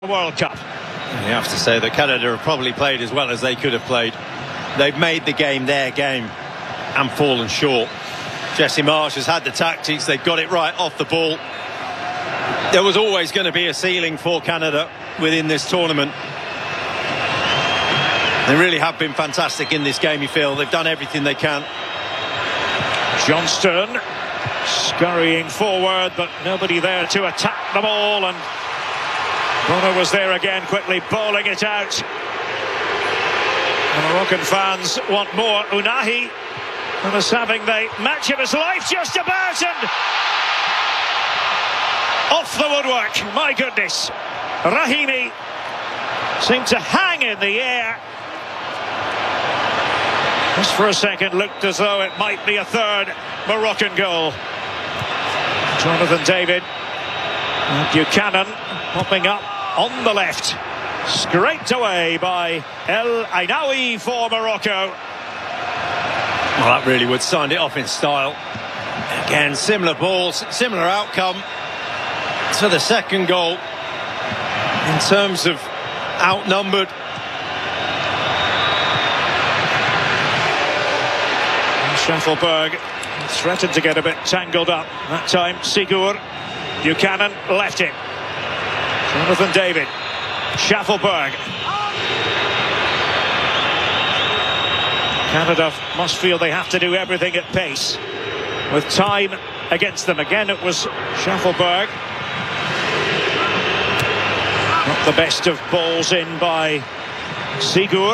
World Cup. You have to say that Canada have probably played as well as they could have played. They've made the game their game and fallen short. Jesse Marsch has had the tactics, they've got it right off the ball. There was always going to be a ceiling for Canada within this tournament. They really have been fantastic in this game, you feel. They've done everything they can. Johnston scurrying forward, but nobody there to attack the ball, and Bono was there again, quickly bowling it out. The Moroccan fans want more. Ounahi is having the match of his life just about, and off the woodwork. My goodness, Rahimi seemed to hang in the air. Just for a second looked as though it might be a third Moroccan goal. Jonathan David, Buchanan popping up on the left, scraped away by El Ainaoui for Morocco. Well, that really would sign it off in style. Again, similar balls, similar outcome to the second goal in terms of outnumbered. Schaffelberg threatened to get a bit tangled up. That time, Sigur. Buchanan left it. Jonathan David. Schaffelberg. Canada must feel they have to do everything at pace, with time against them. Again, it was Schaffelberg. Not the best of balls in by Sigur.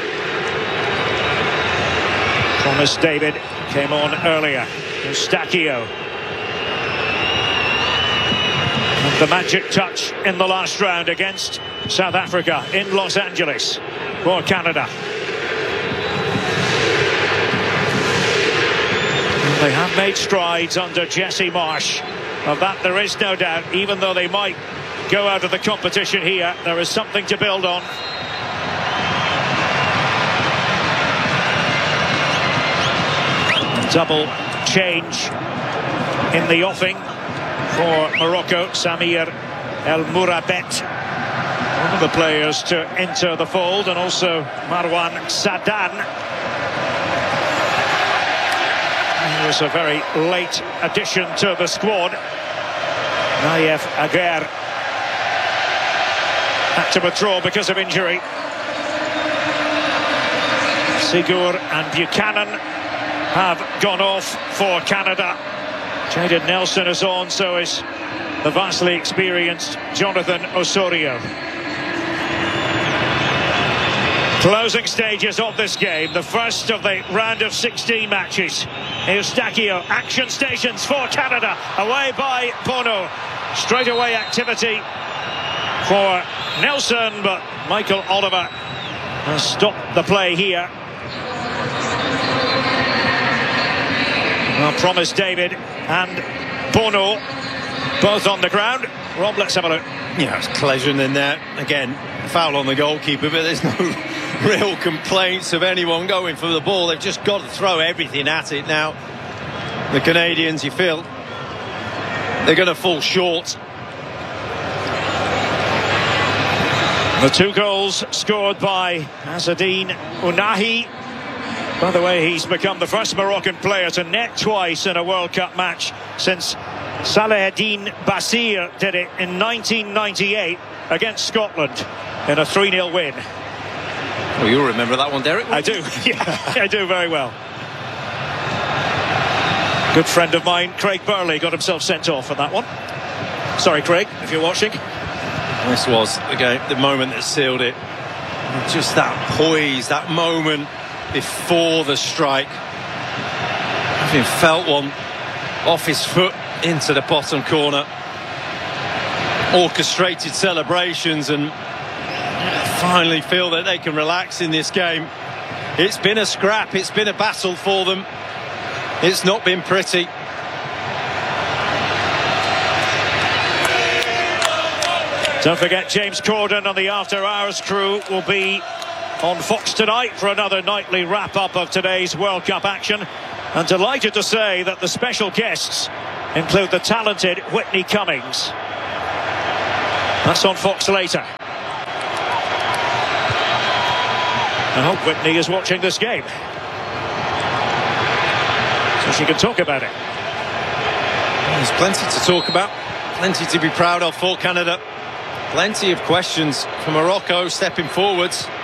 Thomas David came on earlier. Eustachio. The magic touch in the last round against South Africa in Los Angeles for Canada. They have made strides under Jesse Marsch. Of that there is no doubt. Even though they might go out of the competition here, there is something to build on. Double change in the offing for Morocco. Samir El Mourabet, one of the players to enter the fold, and also Marwan Sadan. He was a very late addition to the squad. Nayef Aguer had to withdraw because of injury. Sigur and Buchanan have gone off for Canada. Jayden Nelson is on, so is the vastly experienced Jonathan Osorio. Closing stages of this game, the first of the round of 16 matches. Eustachio, action stations for Canada, away by Bono. Straight away activity for Nelson, but Michael Oliver has stopped the play here. Well, Promise David and Bono both on the ground. Rob, let's have a look. Yeah, it's Clejon in there. Again, foul on the goalkeeper, but there's no real complaints of anyone going for the ball. They've just got to throw everything at it now. The Canadians, you feel, they're going to fall short. The two goals scored by Azzedine Ounahi. By the way, he's become the first Moroccan player to net twice in a World Cup match since Salaheddine Bassir did it in 1998 against Scotland in a 3-0 win. Well, you'll remember that one, Derek. I do, yeah, I do very well. Good friend of mine, Craig Burley, got himself sent off for that one. Sorry, Craig, if you're watching. This was, again, the moment that sealed it. Just that poise, that moment before the strike, having felt one off his foot into the bottom corner, orchestrated celebrations, and finally feel that they can relax in this game. It's been a scrap, it's been a battle for them, it's not been pretty. Don't forget, James Corden on the After Hours crew will be on Fox tonight for another nightly wrap-up of today's World Cup action. And delighted to say that the special guests include the talented Whitney Cummings. That's on Fox later. I hope Whitney is watching this game, so she can talk about it. There's plenty to talk about, plenty to be proud of for Canada. Plenty of questions for Morocco stepping forwards.